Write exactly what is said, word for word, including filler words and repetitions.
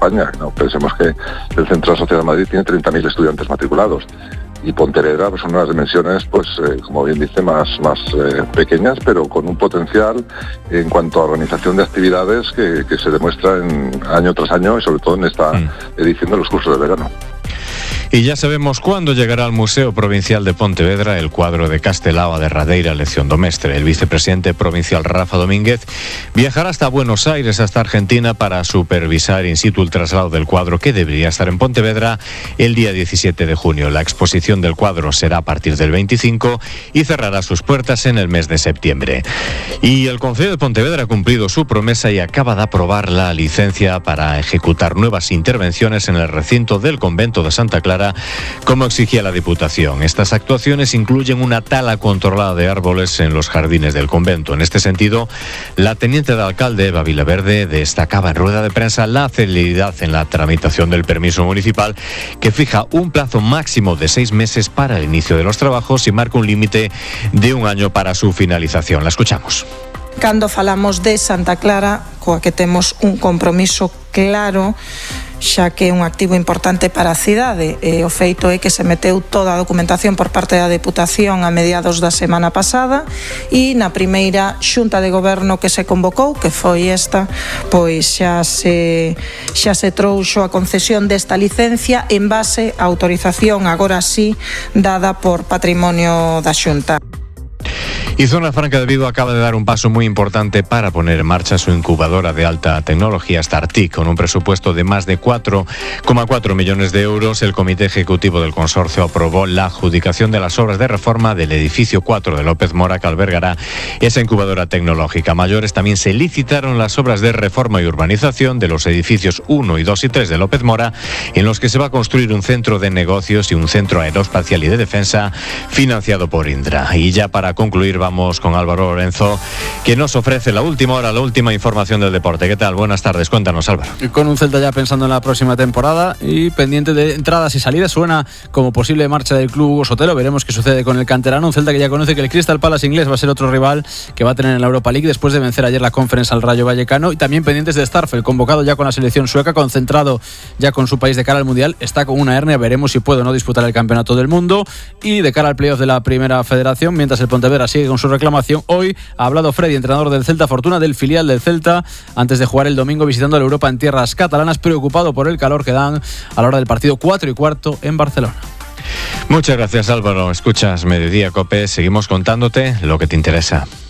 España, ¿no? Pensemos que el Centro de la Sociedad de Madrid tiene treinta mil estudiantes matriculados. Y Pontevedra pues, son unas dimensiones, pues eh, como bien dice, más, más eh, pequeñas, pero con un potencial en cuanto a organización de actividades que, que se demuestra en, año tras año y sobre todo en esta mm. edición de los cursos de verano. Y ya sabemos cuándo llegará al Museo Provincial de Pontevedra el cuadro de Castelao a derradeira lección do mestre. El vicepresidente provincial Rafa Domínguez viajará hasta Buenos Aires, hasta Argentina, para supervisar in situ el traslado del cuadro, que debería estar en Pontevedra el día diecisiete de junio. La exposición del cuadro será a partir del veinticinco y cerrará sus puertas en el mes de septiembre. Y el Concello de Pontevedra ha cumplido su promesa y acaba de aprobar la licencia para ejecutar nuevas intervenciones en el recinto del convento de Santa Clara, como exigía la Diputación. Estas actuaciones incluyen una tala controlada de árboles en los jardines del convento. En este sentido, la teniente de alcalde, Eva Vilaverde, destacaba en rueda de prensa la celeridad en la tramitación del permiso municipal, que fija un plazo máximo de seis meses para el inicio de los trabajos y marca un límite de un año para su finalización. La escuchamos. Cando falamos de Santa Clara, coa que temos un compromiso claro, xa que é un activo importante para a cidade. E o feito é que se meteu toda a documentación por parte da Deputación a mediados da semana pasada e na primeira xunta de goberno que se convocou, que foi esta, pois xa se xa se trouxo a concesión desta licencia en base á autorización agora sí dada por Patrimonio da Xunta. Y Zona Franca de Vigo acaba de dar un paso muy importante para poner en marcha su incubadora de alta tecnología StarTIC. Con un presupuesto de más de cuatro coma cuatro millones de euros, el Comité Ejecutivo del Consorcio aprobó la adjudicación de las obras de reforma del edificio cuatro de López Mora, que albergará esa incubadora tecnológica. A mayores, también se licitaron las obras de reforma y urbanización de los edificios uno y dos y tres de López Mora, en los que se va a construir un centro de negocios y un centro aeroespacial y de defensa financiado por Indra. Y ya para concluir, vamos con Álvaro Lorenzo, que nos ofrece la última hora, la última información del deporte. ¿Qué tal? Buenas tardes, cuéntanos, Álvaro. Con un Celta ya pensando en la próxima temporada y pendiente de entradas y salidas, suena como posible marcha del club Hugo Sotelo. Veremos qué sucede con el canterano, un Celta que ya conoce que el Crystal Palace inglés va a ser otro rival que va a tener en la Europa League después de vencer ayer la Conference al Rayo Vallecano, y también pendientes de Starfel, convocado ya con la selección sueca, concentrado ya con su país de cara al Mundial. Está con una hernia, veremos si puede o no disputar el Campeonato del Mundo. Y de cara al playoff de la Primera Federación, mientras el Pontevedra sigue con su reclamación, hoy ha hablado Freddy, entrenador del Celta, Fortuna, del filial del Celta, antes de jugar el domingo visitando la Europa en tierras catalanas, preocupado por el calor que dan a la hora del partido cuatro y cuarto en Barcelona. Muchas gracias, Álvaro. Escuchas Mediodía Cope, seguimos contándote lo que te interesa.